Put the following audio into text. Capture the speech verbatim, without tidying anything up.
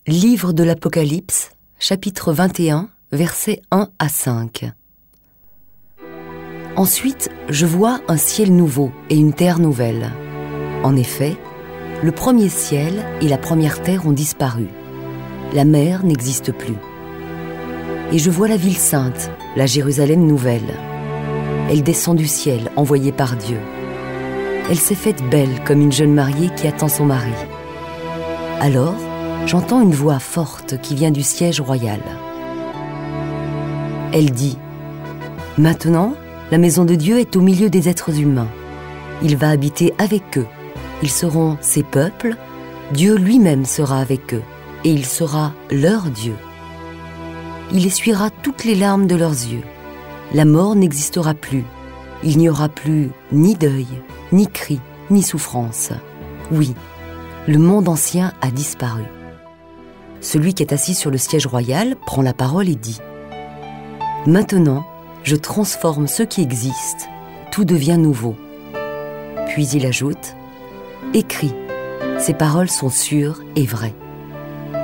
Livre de l'Apocalypse, chapitre vingt et un, versets un à cinq. Ensuite, je vois un ciel nouveau et une terre nouvelle. En effet, le premier ciel et la première terre ont disparu. La mer n'existe plus. Et je vois la ville sainte, la Jérusalem nouvelle. Elle descend du ciel, envoyée par Dieu. Elle s'est faite belle comme une jeune mariée qui attend son mari. Alors, j'entends une voix forte qui vient du siège royal. Elle dit : « Maintenant, la maison de Dieu est au milieu des êtres humains. Il va habiter avec eux. Ils seront ses peuples. Dieu lui-même sera avec eux, et il sera leur Dieu. Il essuiera toutes les larmes de leurs yeux. La mort n'existera plus. Il n'y aura plus ni deuil, ni cri, ni souffrance. Oui, le monde ancien a disparu. » Celui qui est assis sur le siège royal prend la parole et dit : « Maintenant, je transforme ce qui existe, tout devient nouveau. » Puis il ajoute : « Écris, ces paroles sont sûres et vraies. »